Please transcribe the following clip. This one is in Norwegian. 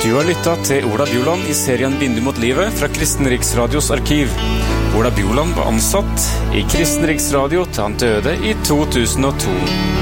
Du har lyttet til Ola Bjoland i serien Vindu mot livet fra Kristen Riksradios arkiv. Ola Bjoland var ansatt i Kristen Riksradio til han døde i 2002.